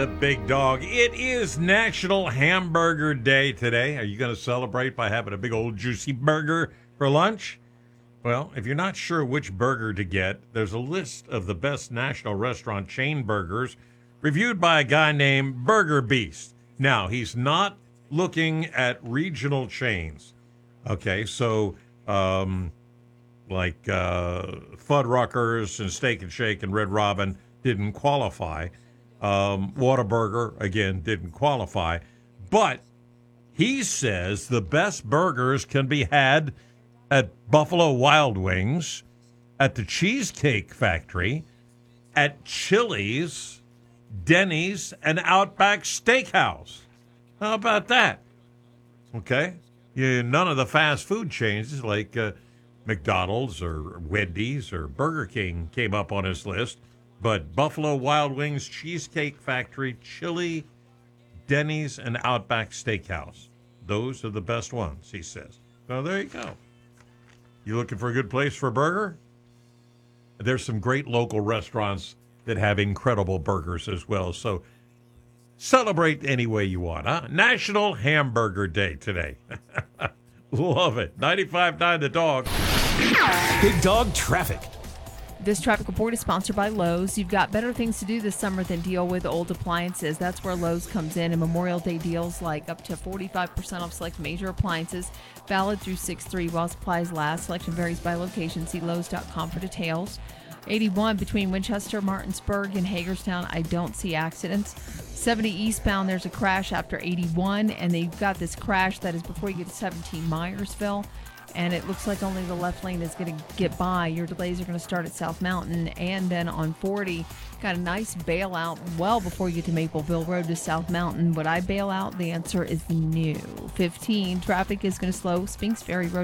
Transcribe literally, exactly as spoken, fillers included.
The big dog. It is National Hamburger Day today. Are you going to celebrate by having a big old juicy burger for lunch? Well, if you're not sure which burger to get, there's a list of the best national restaurant chain burgers reviewed by a guy named Burger Beast. Now, he's not looking at regional chains. Okay, so um, like uh, Fuddruckers and Steak and Shake and Red Robin didn't qualify. Um, Whataburger, again, didn't qualify. But he says the best burgers can be had at Buffalo Wild Wings, at the Cheesecake Factory, at Chili's, Denny's, and Outback Steakhouse. How about that? Okay. Yeah, none of the fast food chains like uh, McDonald's or Wendy's or Burger King came up on his list. But Buffalo Wild Wings, Cheesecake Factory, Chili, Denny's, and Outback Steakhouse. Those are the best ones, he says. So there you go. You looking for a good place for a burger? There's some great local restaurants that have incredible burgers as well. So celebrate any way you want, huh? National Hamburger Day today. Love it. ninety-five point nine The Dog. Big Dog Traffic. This traffic report is sponsored by Lowe's. You've got better things to do this summer than deal with old appliances. That's where Lowe's comes in. And Memorial Day deals like up to forty-five percent off select major appliances. Valid through six three while supplies last. Selection varies by location. See Lowe's dot com for details. eighty-one between Winchester, Martinsburg, and Hagerstown. I don't see accidents. seventy eastbound, there's a crash after eighty-one. And they've got this crash that is before you get to seventeen Myersville. And it looks like only the left lane is going to get by. Your delays are going to start at South Mountain. And then on forty, got a nice bailout well before you get to Mapleville Road to South Mountain. Would I bail out? The answer is no. fifteen, traffic is going to slow. Spinks Ferry Road